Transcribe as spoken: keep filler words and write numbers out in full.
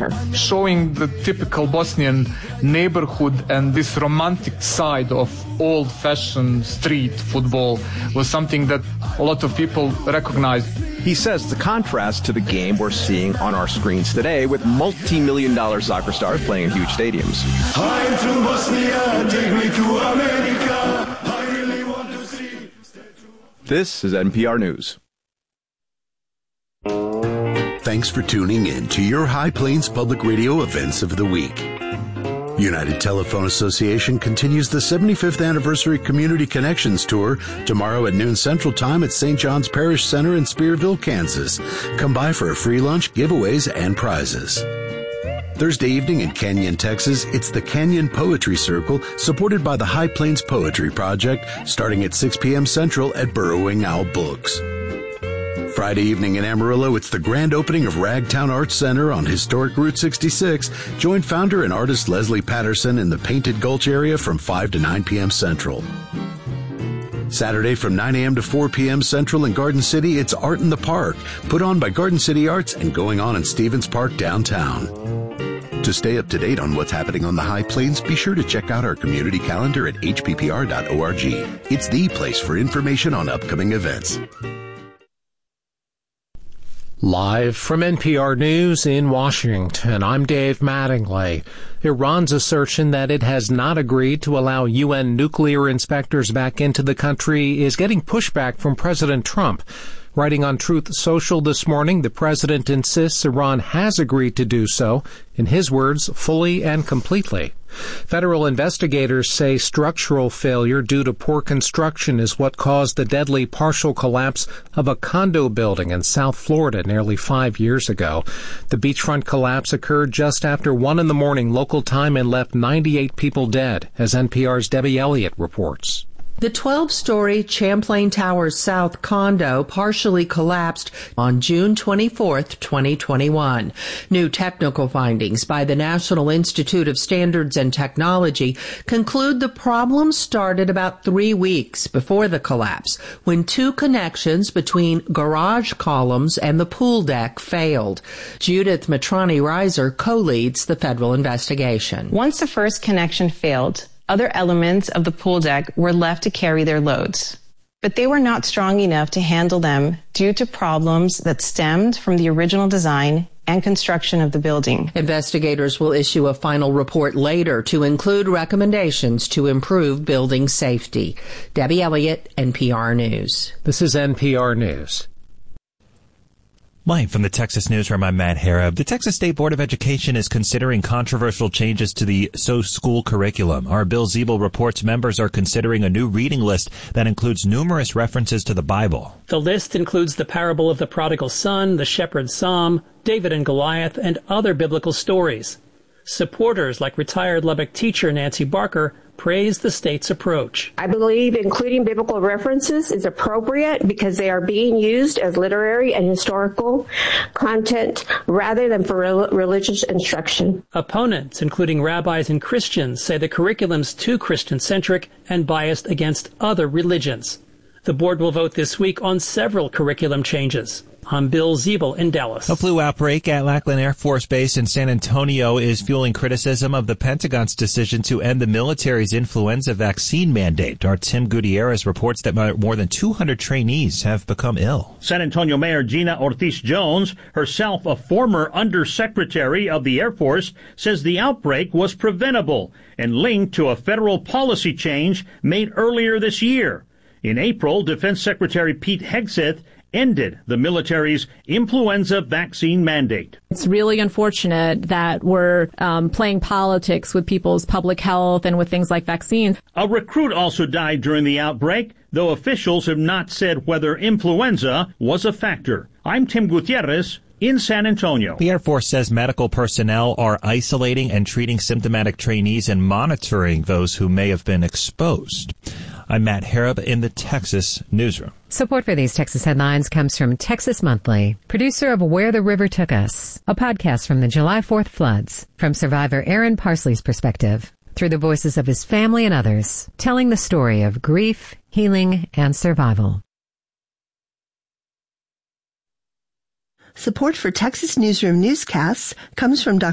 soccer. Showing the typical Bosnian neighborhood and this romantic side of old-fashioned street football was something that a lot of people recognized. He says the contrast to the game we're seeing on our screens today with multi-million dollar soccer stars playing in huge stadiums. I'm from Bosnia, take me to America. I really want to see. This is N P R News. Thanks for tuning in to your High Plains Public Radio events of the week. United Telephone Association continues the seventy-fifth Anniversary Community Connections Tour tomorrow at noon Central Time at Saint John's Parish Center in Spearville, Kansas. Come by for a free lunch, giveaways, and prizes. Thursday evening in Canyon, Texas, it's the Canyon Poetry Circle, supported by the High Plains Poetry Project, starting at six p.m. Central at Burrowing Owl Books. Friday evening in Amarillo, it's the grand opening of Ragtown Arts Center on historic Route sixty-six. Join founder and artist Leslie Patterson in the Painted Gulch area from five to nine p.m. Central. Saturday from nine a.m. to four p.m. Central in Garden City, it's Art in the Park, put on by Garden City Arts and going on in Stevens Park downtown. To stay up to date on what's happening on the High Plains, be sure to check out our community calendar at h p p r dot org. It's the place for information on upcoming events. Live from N P R News in Washington, I'm Dave Mattingly. Iran's assertion that it has not agreed to allow U N nuclear inspectors back into the country is getting pushback from President Trump. Writing on Truth Social this morning, the president insists Iran has agreed to do so, in his words, fully and completely. Federal investigators say structural failure due to poor construction is what caused the deadly partial collapse of a condo building in South Florida nearly five years ago. The beachfront collapse occurred just after one in the morning local time and left ninety-eight people dead, as N P R's Debbie Elliott reports. The twelve-story Champlain Towers South condo partially collapsed on June twenty-fourth, twenty twenty-one. New technical findings by the National Institute of Standards and Technology conclude the problem started about three weeks before the collapse, when two connections between garage columns and the pool deck failed. Judith Matrani-Reiser co-leads the federal investigation. Once the first connection failed, other elements of the pool deck were left to carry their loads, but they were not strong enough to handle them due to problems that stemmed from the original design and construction of the building. Investigators will issue a final report later to include recommendations to improve building safety. Debbie Elliott, N P R News. This is N P R News. Live from the Texas Newsroom, I'm Matt Harab. The Texas State Board of Education is considering controversial changes to the So School curriculum. Our Bill Ziebel reports members are considering a new reading list that includes numerous references to the Bible. The list includes the parable of the prodigal son, the shepherd's psalm, David and Goliath, and other biblical stories. Supporters like retired Lubbock teacher Nancy Barker praise the state's approach. I believe including biblical references is appropriate because they are being used as literary and historical content rather than for re- religious instruction. Opponents, including rabbis and Christians, say the curriculum's too Christian-centric and biased against other religions. The board will vote this week on several curriculum changes. I'm Bill Ziebel in Dallas. A flu outbreak at Lackland Air Force Base in San Antonio is fueling criticism of the Pentagon's decision to end the military's influenza vaccine mandate. Our Tim Gutierrez reports that more than two hundred trainees have become ill. San Antonio Mayor Gina Ortiz-Jones, herself a former undersecretary of the Air Force, says the outbreak was preventable and linked to a federal policy change made earlier this year. In April, Defense Secretary Pete Hegseth ended the military's influenza vaccine mandate. It's really unfortunate that we're um, playing politics with people's public health and with things like vaccines. A recruit also died during the outbreak, though officials have not said whether influenza was a factor. I'm Tim Gutierrez in San Antonio. The Air Force says medical personnel are isolating and treating symptomatic trainees and monitoring those who may have been exposed. I'm Matt Harab in the Texas Newsroom. Support for these Texas headlines comes from Texas Monthly, producer of Where the River Took Us, a podcast from the July fourth floods, from survivor Aaron Parsley's perspective, through the voices of his family and others, telling the story of grief, healing, and survival. Support for Texas Newsroom newscasts comes from Doctor